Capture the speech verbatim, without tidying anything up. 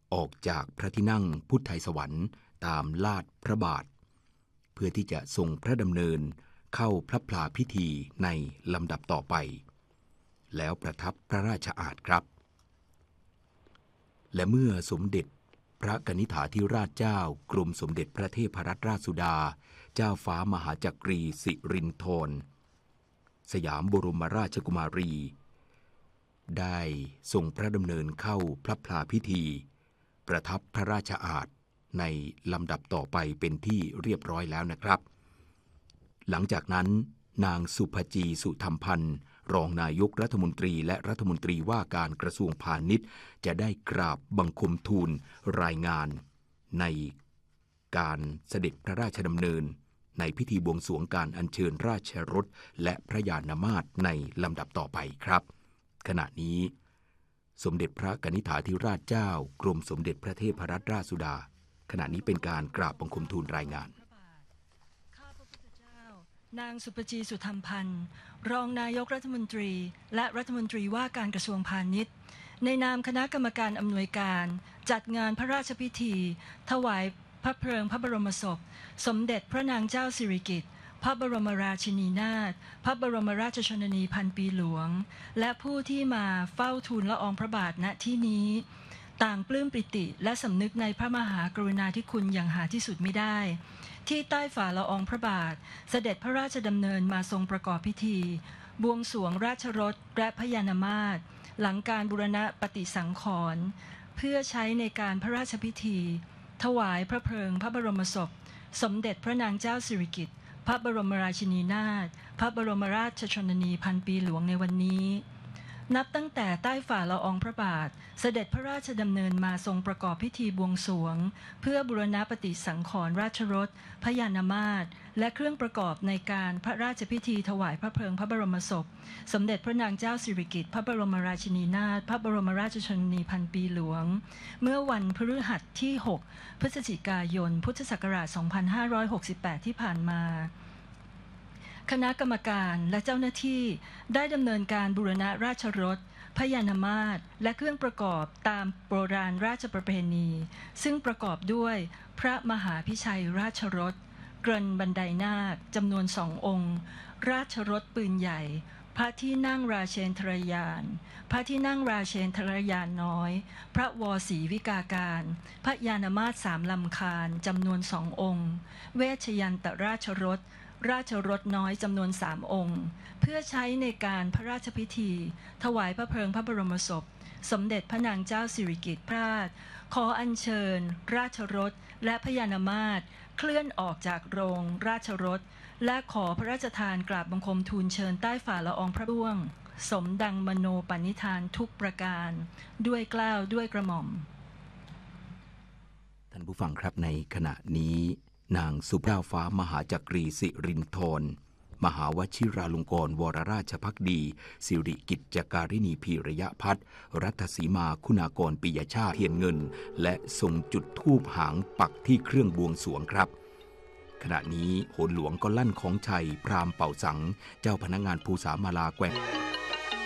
ออกจากพระที่นั่งพุทธไทยสวรรค์ตามลาดพระบาทเพื่อที่จะทรงพระดำเนินเข้าพระพลาพิธีในลำดับต่อไปแล้วประทับพระราชอาณครับและเมื่อสมเด็จพระกนิษฐาธิราชเจ้ากรมสมเด็จพระเทพรัตนราชสุดาเจ้าฟ้ามหาจักรีสิรินธรสยามบรมราชกุมารีได้ทรงพระดำเนินเข้าพระพลาพิธีประทับพระราชอาณในลำดับต่อไปเป็นที่เรียบร้อยแล้วนะครับหลังจากนั้นนางสุภจีสุธรรมพันธ์รองนายกรัฐมนตรีและรัฐมนตรีว่าการกระทรวงพาณิชย์จะได้กราบบังคมทูลรายงานในการเสด็จพระราชดำเนินในพิธีบวงสรวงการอัญเชิญราชรถและพระยานมาศในลำดับต่อไปครับขณะนี้สมเด็จพระกนิษฐาธิราชเจ้ากรมสมเด็จพระเทพรัตนราชสุดาขณะนี้เป็นการกราบบังคมทูลรายงานนางสุปจีสุธรรมพันธ์รองนายกรัฐมนตรีและรัฐมนตรีว่าการกระทรวงพาณิชย์ในนามคณะกรรมการอำนวยการจัดงานพระราชพิธีถวายพระเพลิงพระบรมศพสมเด็จพระนางเจ้าสิริกิติ์พระบรมราชินีนาถพระบรมราชชนนีพันปีหลวงและผู้ที่มาเฝ้าทูลละอองพระบาทณที่นี้ต่างปลื้มปิติและสำนึกในพระมหากรุณาธิคุณอย่างหาที่สุดมิได้ที่ใต้ฝ่าละอองพระบาทเสด็จพระราชดำเนินมาทรงประกอบพิธีบวงสรวงราชรถและพระยานมาศหลังการบูรณะปฏิสังขรณ์เพื่อใช้ในการพระราชพิธีถวายพระเพลิงพระบรมศพสมเด็จพระนางเจ้าสิริกิติ์พระบรมราชินีนาถพระบรมราชชนนีพันปีหลวงในวันนี้นับตั้งแต่ใต้ฝ่าละอองพระบาทเสด็จพระราชดำเนินมาทรงประกอบพิธีบวงสรวงเพื่อบูรณะปฏิสังขรณ์ราชรถพระยานมาศและเครื่องประกอบในการพระราชพิธีถวายพระเพลิงพระบรมศพสมเด็จพระนางเจ้าสิริกิติ์พระบรมราชินีนาถพระบรมราชชนนีพันปีหลวงเมื่อวันพฤหัสที่หกพฤศจิกายนพุทธศักราชสองพันห้าร้อยหกสิบแปดที่ผ่านมาคณะกรรมการและเจ้าหน้าที่ได้ดำเนินการบูรณะราชรถพระยานมาศและเครื่องประกอบตามโบราณราชประเพณีซึ่งประกอบด้วยพระมหาพิชัยราชรถเกริ่นบันไดนาคจำนวนสององค์ราชรถปืนใหญ่พระที่นั่งราเชนทรยานพระที่นั่งราเชนทรยานน้อยพระวศรีวิกาการพระยานมาศสามลำคาญจำนวนสององค์เวชยันตราชรถราชรถน้อยจำนวนสามองค์เพื่อใช้ในการพระราชพิธีถวายพระเพลิงพระบรมศพสมเด็จพระนางเจ้าสิริกิติ์พระราชขออัญเชิญราชรถและพระยานมาศเคลื่อนออกจากโรงราชรถและขอพระราชทานกราบบังคมทูลเชิญใต้ฝ่าละอองพระร่วงสมดังมโนปณิธานทุกประการด้วยเกล้าด้วยกระหม่อมท่านผู้ฟังครับในขณะนี้นางสุภาฟ้ามหาจักรีสิรินธรมหาวชิราลงกรณ์วรราชภักดีสิริกิจจการินีพีระยะพัฒน์รัตสีมาคุณากรปิยชาติเทียนเงินและทรงจุดธูปหางปักที่เครื่องบวงสรวงครับขณะนี้โหนหลวงก็ลั่นของชัยพราหมณ์เป่าสังเจ้าพนักงานภูษามาลาแกว่ง